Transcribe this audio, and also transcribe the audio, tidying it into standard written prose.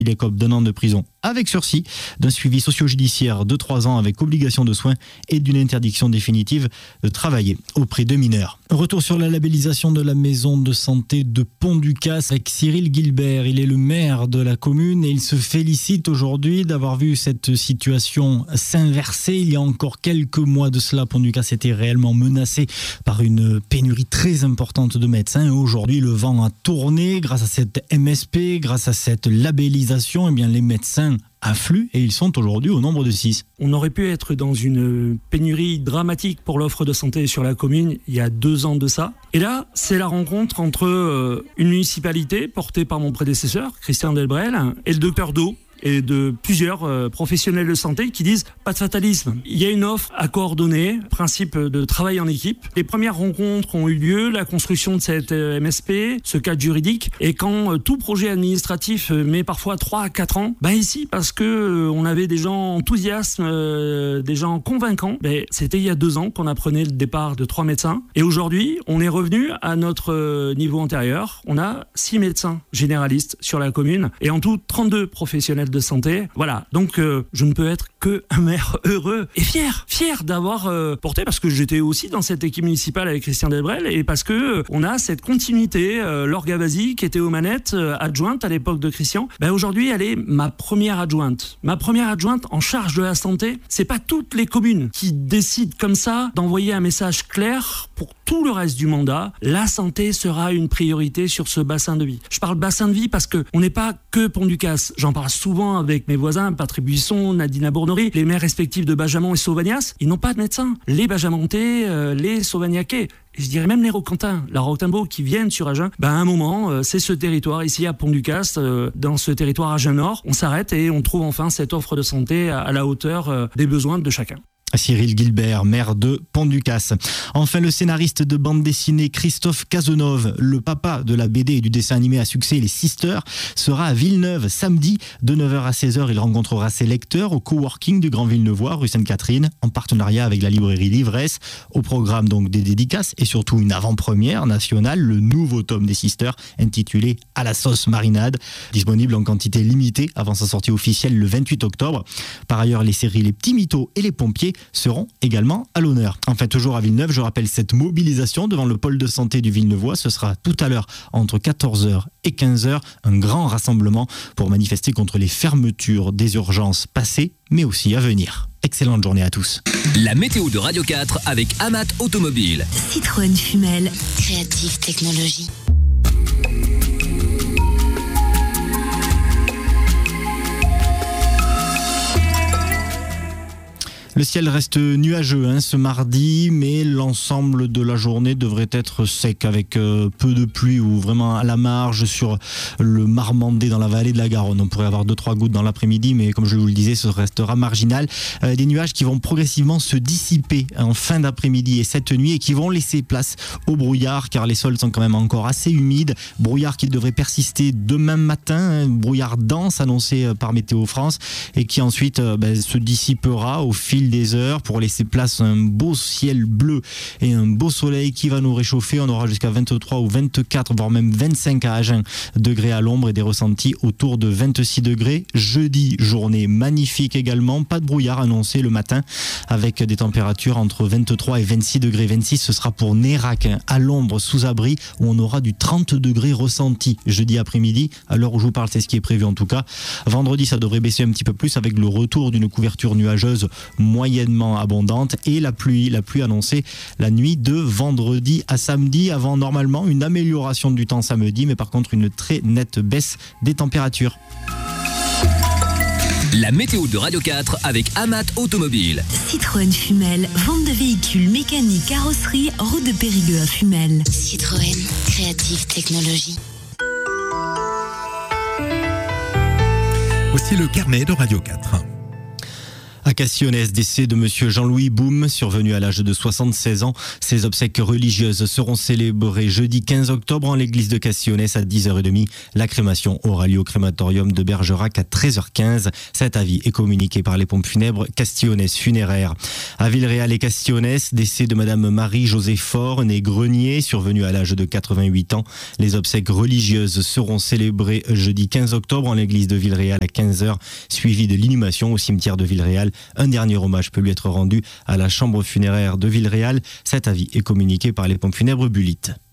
Il écope d'1 an de prison avec sursis, d'un suivi socio-judiciaire de 3 ans avec obligation de soins et d'une interdiction définitive de travailler auprès de mineurs. Retour sur la labellisation de la maison de santé de Pont-du-Casse avec Cyril Guilbert. Il est le maire de la commune et il se félicite aujourd'hui d'avoir vu cette situation s'inverser. Il y a encore quelques mois de cela, Pont-du-Casse était réellement menacé par une pénurie très importante de médecins. Et aujourd'hui, le vent a tourné grâce à cette MSP, grâce à cette labellisation. Eh bien, les médecins affluent et ils sont aujourd'hui au nombre de 6. On aurait pu être dans une pénurie dramatique pour l'offre de santé sur la commune il y a 2 ans de ça. Et là, c'est la rencontre entre une municipalité portée par mon prédécesseur, Christian Delbrel, et le docteur Do, et de plusieurs professionnels de santé qui disent pas de fatalisme. Il y a une offre à coordonner, principe de travail en équipe. Les premières rencontres ont eu lieu, la construction de cette MSP, ce cadre juridique, et quand tout projet administratif met parfois 3 à 4 ans, ici, parce que on avait des gens enthousiastes, des gens convaincants, c'était il y a 2 ans qu'on apprenait le départ de 3 médecins, et aujourd'hui, on est revenu à notre niveau antérieur. On a 6 médecins généralistes sur la commune, et en tout 32 professionnels de santé. Voilà, donc je ne peux être que un maire heureux et fier d'avoir porté, parce que j'étais aussi dans cette équipe municipale avec Christian Delbrel, et parce que on a cette continuité. Laure Gavasi, qui était aux manettes, adjointe à l'époque de Christian, aujourd'hui elle est ma première adjointe en charge de la santé. C'est pas toutes les communes qui décident comme ça d'envoyer un message clair pour tout le reste du mandat. La santé sera une priorité sur ce bassin de vie. Je parle bassin de vie parce que on n'est pas que Pont-du-Casse. J'en parle souvent avec mes voisins, Patrick Buisson, Nadine Bournery, les maires respectifs de Bajamont et Sauvagnas. Ils n'ont pas de médecins. Les Bajamontais, les Sauvagnacais, je dirais même les Roquentins, la Roquetembeau qui viennent sur Agen, à un moment, c'est ce territoire ici à Pont-du-Casse, dans ce territoire Agen-Nord, on s'arrête et on trouve enfin cette offre de santé à la hauteur des besoins de chacun. Cyril Guilbert, maire de Pont-du-Casse. Enfin, le scénariste de bande dessinée Christophe Cazenove, le papa de la BD et du dessin animé à succès Les Sisters, sera à Villeneuve samedi de 9h à 16h. Il rencontrera ses lecteurs au coworking du Grand Villeneuvois, rue Sainte-Catherine, en partenariat avec la librairie L'Ivresse. Au programme donc des dédicaces et surtout une avant-première nationale, le nouveau tome des Sisters intitulé À la sauce marinade, disponible en quantité limitée avant sa sortie officielle le 28 octobre. Par ailleurs, les séries Les Petits Mythos et Les Pompiers seront également à l'honneur. Enfin, toujours à Villeneuve, je rappelle cette mobilisation devant le pôle de santé du Villeneuvois. Ce sera tout à l'heure entre 14h et 15h, un grand rassemblement pour manifester contre les fermetures des urgences passées, mais aussi à venir. Excellente journée à tous. La météo de Radio 4 avec Amat Automobile. Citroën Fumel, Creative Technologies. Le ciel reste nuageux ce mardi, mais l'ensemble de la journée devrait être sec avec peu de pluie ou vraiment à la marge sur le Marmandais dans la vallée de la Garonne. On pourrait avoir 2-3 gouttes dans l'après-midi, mais comme je vous le disais, ce restera marginal. Des nuages qui vont progressivement se dissiper en fin d'après-midi et cette nuit et qui vont laisser place au brouillard car les sols sont quand même encore assez humides. Brouillard qui devrait persister demain matin, brouillard dense annoncé par Météo France et qui ensuite se dissipera au fil des heures pour laisser place à un beau ciel bleu et un beau soleil qui va nous réchauffer. On aura jusqu'à 23 ou 24 voire même 25 à Agen degrés à l'ombre et des ressentis autour de 26 degrés. Jeudi, journée magnifique également, pas de brouillard annoncé le matin avec des températures entre 23 et 26 degrés. 26 ce sera pour Nérac à l'ombre sous abri où on aura du 30 degrés ressenti jeudi après-midi. À l'heure où je vous parle, c'est ce qui est prévu en tout cas. Vendredi, ça devrait baisser un petit peu plus avec le retour d'une couverture nuageuse moyennement abondante et la pluie annoncée la nuit de vendredi à samedi avant normalement une amélioration du temps samedi mais par contre une très nette baisse des températures. La météo de Radio 4 avec Amat Automobile. Citroën Fumel, vente de véhicules mécaniques, carrosserie, route de Périgueux à Fumel. Citroën, Creative Technologies. Voici le carnet de Radio 4. À Castillonnès, décès de monsieur Jean-Louis Boum, survenu à l'âge de 76 ans. Ses obsèques religieuses seront célébrées jeudi 15 octobre en l'église de Castillonnès à 10h30. La crémation aura lieu au crématorium de Bergerac à 13h15. Cet avis est communiqué par les pompes funèbres Castillonnès funéraires. À Villeréal et Castillonnès, décès de madame Marie-Josée Faure, née Grenier, survenue à l'âge de 88 ans. Les obsèques religieuses seront célébrées jeudi 15 octobre en l'église de Villeréal à 15h, suivi de l'inhumation au cimetière de Villeréal. Un dernier hommage peut lui être rendu à la chambre funéraire de Villeréal. Cet avis est communiqué par les pompes funèbres Bullitt.